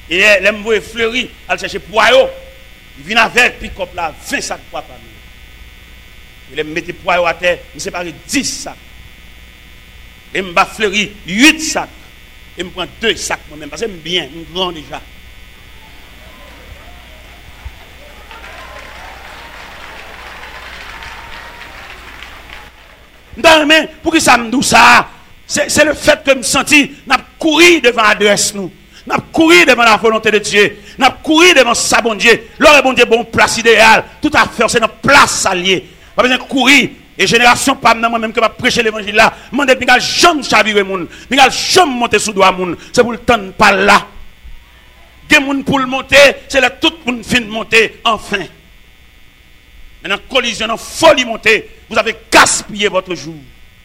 Et les mots fleuris, elle cherche poireau. Il vient avec pick-up là, 20 sacs de poids par nous. Il me mettait poireau à terre, il me sépare 10 sacs. Et me bat fleuri 8 sacs. Et me prend 2 sacs moi-même, parce que je bien, je suis grand déjà. Mais pour que ça me dise ça, c'est le fait que je me senti, n'a couru devant l'adresse nous. N'a couru devant la volonté de Dieu. N'a couru devant sa bon Dieu. L'heure bon Dieu, bon place idéale. Tout à fait, c'est notre place alliée. Pas besoin de courir. Et génération, pas moi-même que va prêcher l'évangile là. Mon Dieu, je jamais chavirer moun. Je jamais monter sous doigt moun. C'est pour le temps pas là. Des moun pour le monter, c'est là tout le monde fin de monter enfin. Maintenant, collision, en folie monter, vous avez gaspillé votre jour.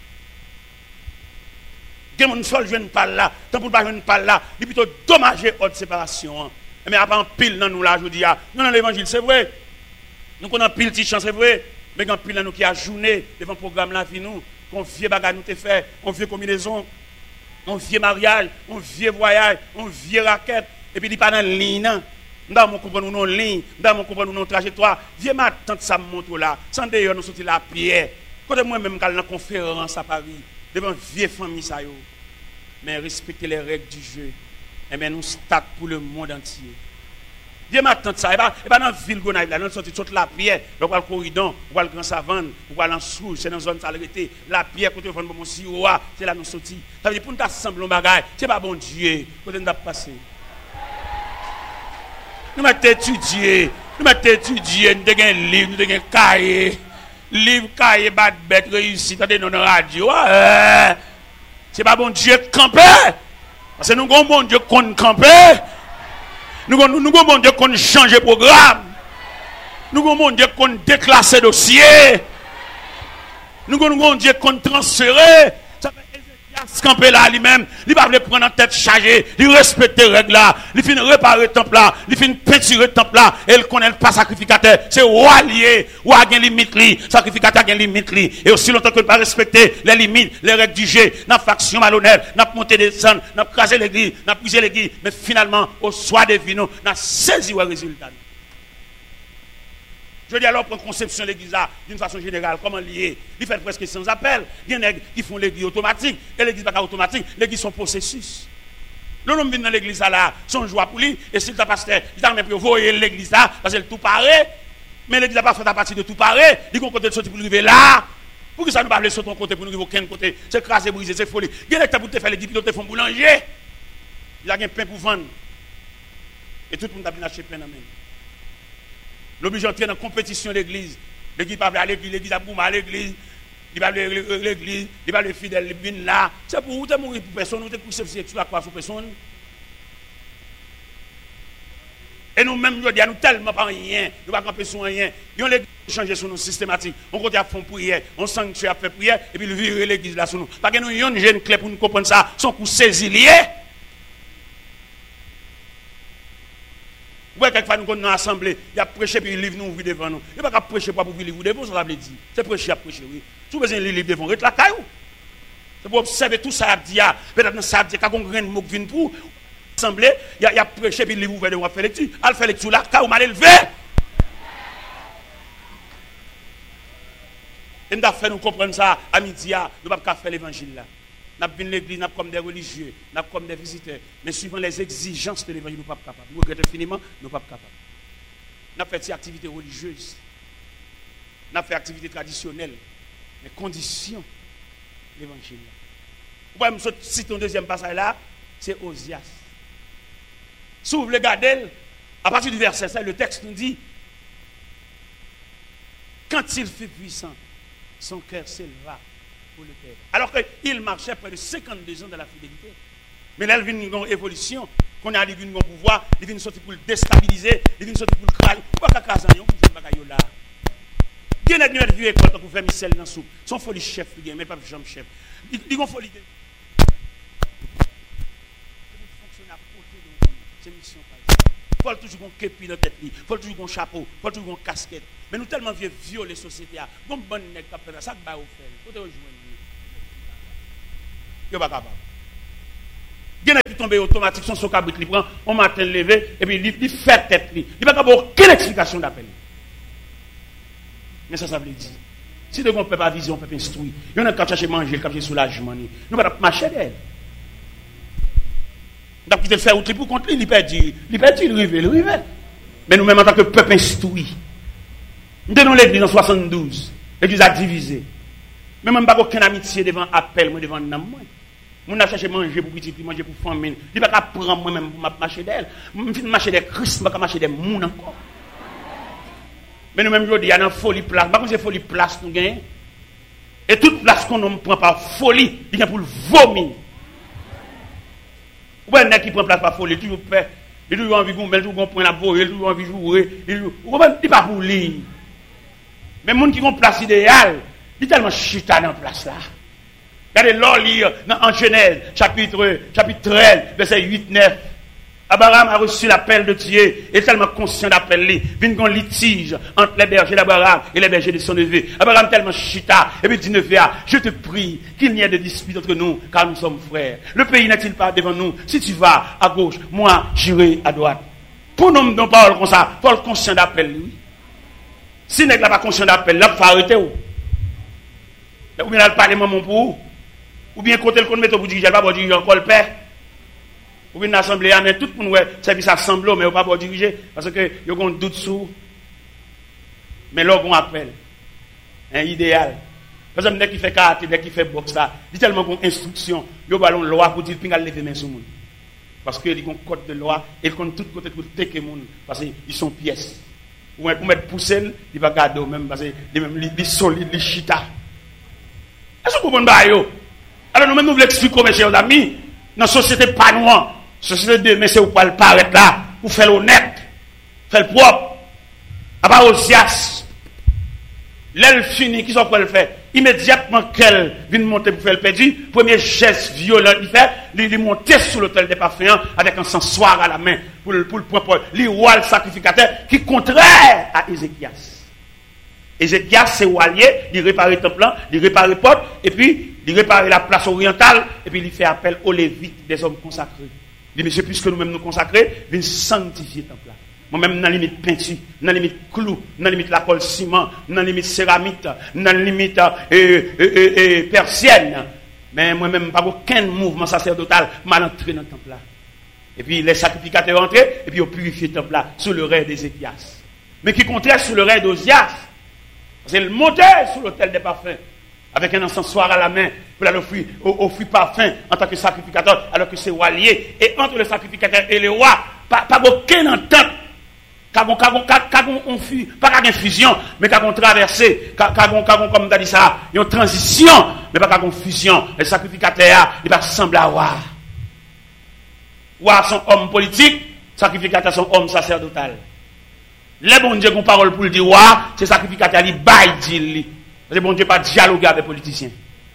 Des moun folle jeune pas là, tant pour pas jeune pas là, il plutôt dommager haute séparation. Mais après en pile dans nous là, je dis non dans l'évangile, c'est vrai. Nous connaissons pile petite chance, c'est vrai. Mais quand pile dans nous qui a journée devant le programme là vie nous, qu'on vieux bagage nous te fait, on vieux combinaison, on vieux mariage, on vieux voyage, on vieux raquette et puis il pas dans ligne. Nous mon comprendre nous ligne, nous mon comprendre nous trajectoire. Vieux ma tante ça monte là, sans d'ailleurs nous sortir la pierre. Quand moi même quand dans conférence à Paris devant vieille famille ça yo. Mais respecter les règles du jeu. Et bien nous start pour le monde entier. Viens m'attendre ça. Et pas dans la ville Gonaïve, là, nous sortons toute la pierre, on va le corridor, on va le grand savane, on va en sous, c'est dans la zone salubrité. La pierre, quand on va mon siroir, c'est là nous sortis. Ça veut dire pour nous assembler un bagage, c'est pas bon Dieu, quand on a passé. Nous mettons étudier, nous avons un livre, nous avons un cahier. Livre, cahier, bad bête, réussite, dans la radio. C'est pas bon Dieu camper. Parce que nous avons bon Dieu qu'on camper. Nous avons bon Dieu qu'on change de programme. Nous avons bon Dieu qu'on déclasse dossier. Nous avons bon Dieu qu'on transfère. Ça fait Ézéchias camper là lui-même. Il va le prendre en tête chargée. Il respecte les règles là. Il finit réparer le temple là. Il finit peinturer le temple là. Et il connaît pas sacrificateur. C'est roi lié. Roi a une limite li. Sacrificateur a une limite li. Et aussi longtemps que ne pas respecter les limites, les règles du jeu. N'a faction malhonnête. N'a monté des sons. N'a crasé l'église. N'a brisé l'église. Mais finalement, au soir des vino, n'a saisi le résultat. Je dis alors, prendre conception de l'église là, d'une façon générale, comment lier. Il fait presque sans appel. Il y en a qui font l'église automatique. Et l'église n'est pas automatique. L'église sont processus. L'homme vient dans l'église là, son joie pour lui. Et si le pasteur, il a même envoyé l'église là, parce que tout paraît. Mais l'église n'a pas fait à partir de tout paraît. Il y a un côté de sortir pour arriver là. Pour que ça ne pas aller sur ton côté, pour nous arriver aucun côté. C'est crasé, brisé, c'est folie. Il y a des gens pour te faire l'église, puis te font boulanger. Il y a un pain pour vendre. Et tout le monde a bien acheté pain dans la main. L'oblige entrer dans la compétition de l'église. L'église ne va pas à l'église, l'église a boumé à l'église. Il va aller l'église, il va aller fidèle, il vient là. C'est pour vous, tu mourir pour personne, vous êtes poussé sur la croix sur personne. Et nous-mêmes, nous disons tellement pas rien, nous ne pouvons pas camper sur rien. Nous avons changer sur nous systématique. On continue à faire prière, on sanctuaire à faire prière, et puis le virer l'église là sur nous. Parce que nous avons une jeune clé pour nous comprendre ça, son coup saisi lié. Ouais, quelquefois nous sommes dans l'assemblée, il y a prêché puis il livre nous ouvrir devant nous. Il n'y a pas prêcher pour ouvrir livre devant, ça veut dire. C'est prêcher à prêcher, oui. Si vous avez un livre devant, reste la caillou. C'est pour observer tout ça, peut-être dans ça, quand on a un mot qui vient pour l'assemblée, il y a prêché puis il livre ouvert devant, faire lecture. Elle fait lecture là, caillou mal élevé. Et nous avons fait nous comprendre ça à midi, nous ne pouvons pas faire l'évangile là. Nous avons l'église, nous avons comme des religieux, nous avons comme des visiteurs. Mais suivant les exigences de l'évangile, nous ne sommes pas capables. Nous regrettons infiniment, nous ne sommes pas capables. Nous avons fait des activités religieuses. Nous avons fait des activités traditionnelles. Mais conditions de l'évangile. Vous pouvez me citer un deuxième passage là, c'est Osias. Si vous voulez regarder, à partir du verset 7, le texte nous dit quand il fut puissant, son cœur s'éleva. Le Père. Alors qu'il marchait près de 52 ans dans la fidélité. Mais là, il vient une évolution. Qu'on a arrivé un pouvoir, il vient sortir pour le déstabiliser, il vient sortir pour le crailler. Pourquoi il y a un là? Il y a une vieux école pour faire Michel dans la soupe. Son folie chef, mais pas Jean chef. Il y a une folie. Fonctionner à côté de vous. C'est mission par exemple. Il faut toujours qu'on képi dans la tête, il faut toujours qu'on chapeau, il faut toujours qu'on casquette. Mais nous tellement vieux violer la société. Comme bon nèg qui fait ça, ça va au faire. Côté rejoindre. Yo pas capable. Il y a tomber automatique, son socabrit, il prend, on matin levé, et puis il fait tête. Il n'y a pas aucune explication d'appel. Mais ça veut dire. Si de ne peut pas viser, on peut pas instruire. Il y en a qui cherchent à manger, qui cherchent soulagement. Nous ne pouvons pas marcher d'elle. Donc, il te fait outre pour contre lui, il perd, il rive. Mais nous-mêmes, en tant que peuple instruit, nous donnons l'église en 72. L'église a divisé. Mais même pas aucune amitié devant appel, moi devant nam moi. Mon a cherché manger pour petit, manger pour famille. Il pas prendre moi-même pour marcher d'elle. Je marcher des Christ, pas marcher des moun encore. Mais nous-mêmes, il y a une folie place. Par contre, c'est folie place nous gagnons. Et toute place qu'on ne prend par folie, il y a pour le vomir. Ou bien, il qui prend place par folie, il toujours peur. Il toujours envie de mettre, il toujours prendre la voie, il toujours envie de jouer. Il n'est pas pour lui. Mais les gens qui ont place idéale, il est tellement chita dans la place là. Regardez l'or lire en Genèse, chapitre 13, verset 8-9. Abraham a reçu l'appel de Dieu, et tellement conscient d'appel lui, vient un litige entre les bergers d'Abraham et les bergers de son neveu. Abraham tellement chita, et puis dit neveu, je te prie qu'il n'y ait de dispute entre nous, car nous sommes frères. Le pays n'est-il pas devant nous? Si tu vas à gauche, moi j'irai à droite. Pour nous, non parole comme ça, faut le conscient d'appel lui. Si n'est pas conscient d'appel, là, il faut arrêter. Ou bien il parle maman pour vous. Ou bien côté le compte mettre pour diriger, pas pour diriger encore le père. Ou bien l'assemblée, mais tout le monde service assemblée, mais pas pour diriger, parce que il y a un doute sur. Mais là, on appelle. Un idéal. Par exemple, dès qu'il fait karaté, dès qu'il fait boxe, là, il y a tellement d'instructions, il y a une loi pour dire qu'il a lever main sur le monde. Parce qu'il y a un code de loi, et il compte tout côté pour teker le monde, parce qu'ils sont pièces. Ou pour mettre poussel, il va garder même, parce que les solides, les chita. Est-ce que vous comprenez? Alors nous-mêmes, nous voulons expliquer, mes chers amis, dans la société pas noire, société de mais c'est où pas le paraître là, pour faire l'honnête, faire le propre, à part Osias. L'elle finit, qui sont pour le faire? Immédiatement qu'elle vient monter pour faire le perdu, premier geste violent il fait, il monter sur l'autel des parfums avec un sensoir à la main pour le propre, le roi sacrificateur qui est contraire à Ézéchias. Ézéchias, c'est Walier, il répare le temple, il répare les portes, et puis il répare la place orientale, et puis il fait appel aux Lévites, des hommes consacrés. Il dit, monsieur, puisque nous-mêmes nous consacrer, viens sanctifier le temple. Moi-même, dans la limite peinture, dans la limite clou, dans la limite la colle ciment, dans la limite céramique, dans la limite persienne. Mais moi-même, pas aucun mouvement sacerdotal m'a entré dans le temple là. Et puis les sacrificateurs entrés, et puis ils ont purifié le temple là, sous le règne d'Ézéchias. Mais qui contraire sous le règne d'Osias. C'est le monter sur l'autel des parfums, avec un encensoir à la main, pour offrir parfum en tant que sacrificateur, alors que c'est Walier. Et entre le sacrificateur et le roi, pas aucune entente. Pas qu'une fusion, mais qu'une traversée, comme tu as dit ça, une transition, mais pas qu'une fusion. Le sacrificateur, il va sembler à roi. Roi sont hommes politiques, sacrificateurs sont hommes sacerdotal. Les bon Dieu qui ont parole pour le dire, roi, c'est sacrificateur, il baille, dit. Parce que bon Dieu pas dialoguer avec les politiciens.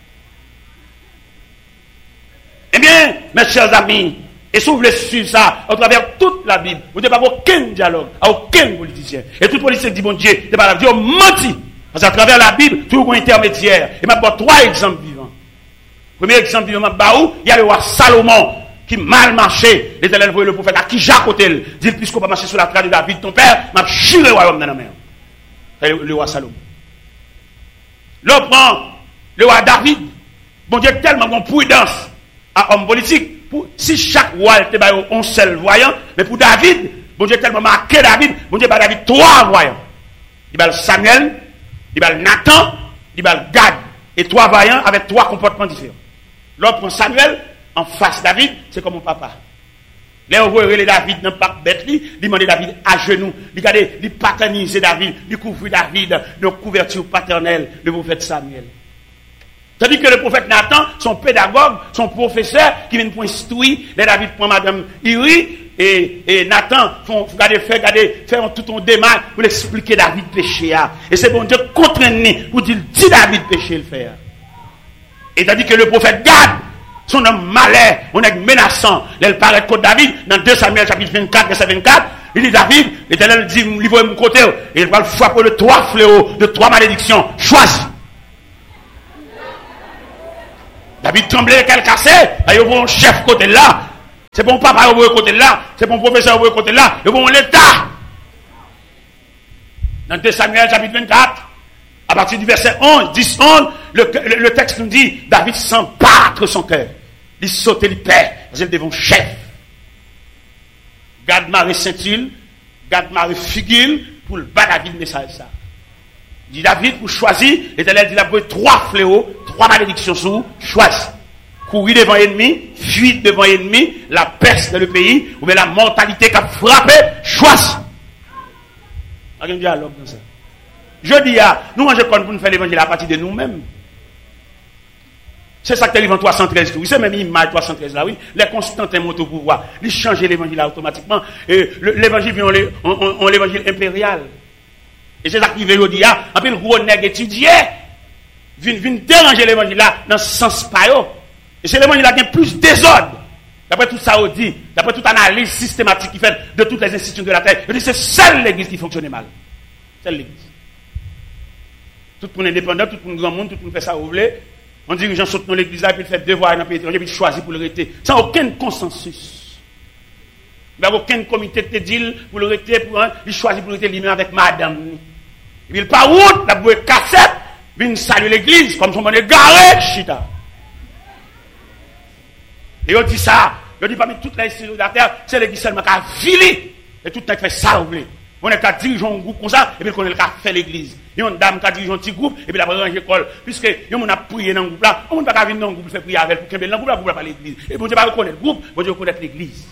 Eh bien, mes chers amis, et si vous voulez suivre ça, à travers toute la Bible, vous n'avez pas aucun dialogue, à aucun politicien. Et tout politicien dit, bon Dieu, c'est pas la Dieu menti. Parce qu'à travers la Bible, tout un intermédiaire. Et je vais vous 3 exemples vivants. Premier exemple vivant, il y a le roi Salomon, qui mal marché. L'Éternel voyait le prophète à qui Jacques Otel. Dit, puisqu'on va marcher sur la trace de David, ton père, m'a chiré le royaume dans la mer. Le roi Salomon. L'autre prend le roi David. Bon Dieu, tellement de prudence à homme politique. Si chaque roi était un seul voyant, mais pour David, bon Dieu tellement marqué David, bon Dieu David 3 voyants. Il va Samuel, il va Nathan, il va Gad. Et 3 voyants avec 3 comportements différents. L'autre prend Samuel, en face David, c'est comme mon papa. Là, on voit les David dans le parc bête, il demande David à genoux, il paterniser David, il couvrir David de couverture paternelle, le prophète Samuel. C'est-à-dire que le prophète Nathan, son pédagogue, son professeur, qui vient pour instruire, les David prend Madame Iri, et Nathan faire tout un démarche pour expliquer David péché. Et c'est bon Dieu contraint pour dire, dis David péché le faire. Et c'est-à-dire que le prophète Gad, son homme malin, on est menaçant, il paraît contre David, dans 2 Samuel chapitre 24, verset 24, il dit David, l'Éternel dit, livre mon côté, et il va le frapper de 3 fléaux, de 3 malédictions, choisis. David tremblait, qu'elle cassait, il y a un chef côté là. C'est pour papa au côté là, c'est pour professeur au côté là, et pour l'État. Dans 2 Samuel chapitre 24, à partir du verset 10-11, le texte nous dit, David sans battre son cœur. Il saute, il perd, parce qu'il devant chef. Garde Marie Saint-Il, garde Marie Figuil, pour le battre David, message ça. Dit David, pour choisir, l'Éternel dit, il a pris 3 fléaux, 3 malédictions sous, choisis. Courir devant l'ennemi, fuir devant l'ennemi, la peste dans le pays, ou bien la mortalité qui a frappé, choisis. Il y a un dialogue dans ça. Je dis, nous, on pour nous faire l'évangile à partir de nous-mêmes. C'est ça que l'évangile 313, oui, c'est même l'image 313 là, oui. Les Constantins montent au pouvoir. Ils changent l'évangile automatiquement. Et l'évangile vient en l'évangile impérial. Et c'est ça qui veut dire, un peu le gros nègre étudié, vient déranger l'évangile là, dans ce sens pas. Et c'est l'évangile là qui a plus désordre. D'après tout ça, on dit, d'après toute analyse systématique qui fait de toutes les institutions de la terre, on dit c'est seule l'église qui fonctionne mal. Seule l'église. Tout le monde indépendant, tout le monde grand monde, tout le monde fait ça, vous voulez. On dit que les gens sautent dans l'église là, puis ils font devoir dans le pays étranger, puis ils choisissent pour le rester. Sans aucun consensus. Il n'y a aucun comité de deal pour le rester, il choisit pour le rester lui-même avec madame. Et puis il part route, la bouée cassette, puis il salue l'église, comme son monde est garé, chita. Et on dit ça, on dit parmi toutes les institutions de la terre, c'est l'église seulement qui a filé. Et tout le monde fait ça, vous voulez. On est qu'à diriger un groupe comme ça, et puis on est qu'à faire l'église. Il y a une dame qui a dirigé un petit groupe, et puis la ranger l'école. Puisque on a prié dans le groupe là, on ne peut pas venir dans le groupe, faire prier avec, pour qu'il y ait dans le groupe là, pas l'église. Et bon Dieu va reconnaître le groupe, bon Dieu reconnaître l'église.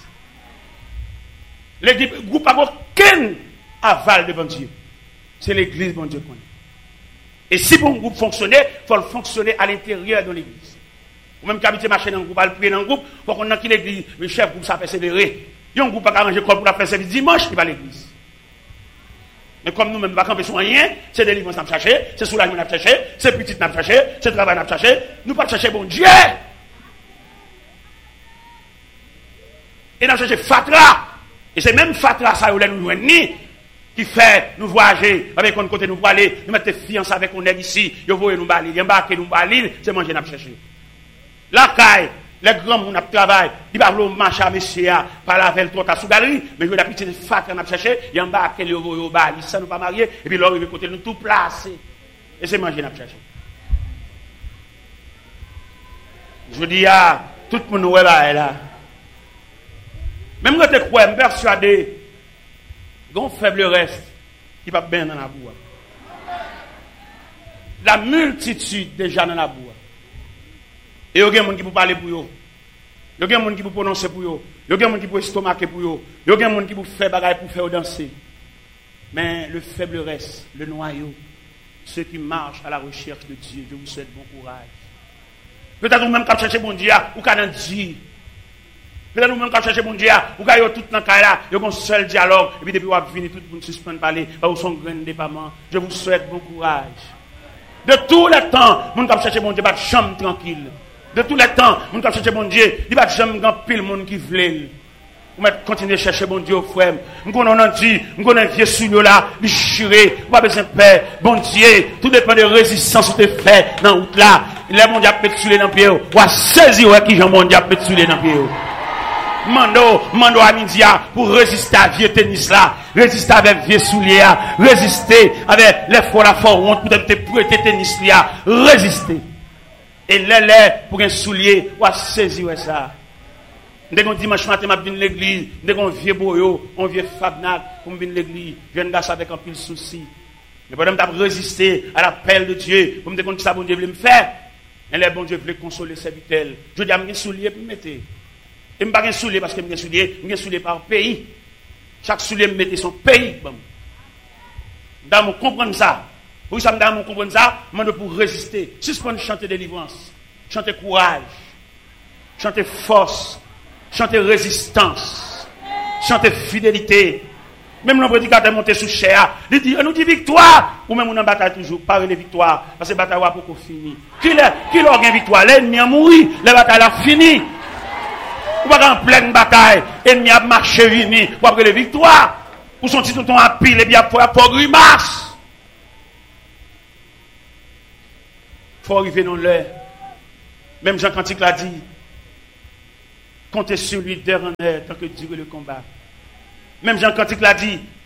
Le groupe n'a aucun aval devant Dieu. C'est l'église, bon Dieu connaît. Et si pour un groupe fonctionner, il faut le fonctionner à l'intérieur de l'église. Ou même qu'habiter marcher dans le groupe, aller prier dans le groupe, il faut qu'on ait qui l'église, le chef groupe, ça persévérer. Il y a un groupe qui a arrangé pour la faire service dimanche, il va à l'église. Mais comme nous-mêmes, nous ne pouvons pas rien, c'est des livres qu'on a cherché, c'est soulagement qu'on a cherché, c'est petit qu'on a cherché, c'est travail qu'on a cherché, nous ne pouvons pas chercher bon Dieu. Et nous cherchons Fatra. Et c'est même Fatra, ça, nous ni qui fait nous voyager avec un côté nous pour aller, nous mettre fiancés avec un nègre ici, nous voyons nous balir, nous embarquer nous balir, c'est manger nous chercher. La caille, les grands gens qui travaillent, ils ne peuvent pas marcher à monsieur, par la veille, tout à sous galerie, mais je vais la petite fat qu'on a cherché, ils embarquent les euros, ils ne sont pas mariés, et puis leur côté nous tout placé. Et c'est manger nous chercher. Je dis à tout le monde est là. Même quand tu crois, je suis persuadé, il y a un faible reste qui va bien dans la boue. La multitude déjà dans la boue. Et il y a des gens qui peuvent parler pour eux. Il y a des gens qui peuvent prononcer pour eux. Il y a des gens qui peuvent estomaquer pour eux. Il y a des gens qui peuvent faire bagaille pour faire danser. Mais le faible reste, le noyau, ceux qui marchent à la recherche de Dieu, je vous souhaite bon courage. Peut-être vous-même qui cherchez bon Dieu, ou qui dans Dieu. Peut-être vous-même qui cherchez bon Dieu, ou qui tout dans le cas là, il y a un seul dialogue, et puis depuis vous avez fini, tout le monde suspend de parler, vous son grain de dépendant. Je vous souhaite bon courage. De tous les temps, vous qui cherchez bon Dieu, pas de chambre tranquille. De tous les temps, vous qui cherchez bon Dieu, il n'y a pas de chambre grand pile monde qui veut. Vous continuez à chercher bon Dieu, frère. Nous connaissons Dieu, nous connaissons vieux souillot là, déchiré, vous pas besoin de paix. Bon Dieu, tout dépend de résistance que tu fais dans la route là. Les mondes a pété dans le pied, ou à saisir qui j'en monde a pété dans le pied. Mando à midi pour résister à vieux tennis là, résister avec vieux souliers, résister avec les fois la fort honte pour te prêter tennis là, résister. Et les pour un soulier, ou à saisir ça. Dès qu'on dimanche matin, je viens à l'église, dès qu'on vieux boyo, on vieux fabnac, pour venir à l'église, je viens de avec un pile souci. Mais pendant que je résister à l'appel de Dieu, pour me dire que ça bon Dieu veut me faire, et les bon Dieu veut consoler ses vitelles. Je dis à mes souliers pour me mettre. Et je ne pas un soulier parce que je suis soulier par pays. Chaque soulier me mettait son pays. Dans mon comprendre ça. Pour ça, dans mon comprendre ça, je pour résister. Suspendre chanter délivrance, chanter courage, chanter force, chanter résistance, chanter fidélité. Même le prédicateur monté sous chair, il dit, nous dit victoire, ou même on en bataille toujours, parler de victoire, parce que la bataille va pour finir. Qui l'a gagné victoire? L'ennemi a mouru, la bataille a fini. Ou pas en pleine bataille, l'ennemi a marché fini, ou après les victoires, ou son petit tonton à pile, et bien pour grimace. Il faut arriver dans l'heure. Même Jean Cantique l'a dit. Comptez sur lui dernier tant que dure le combat. Même Jean Cantique l'a dit,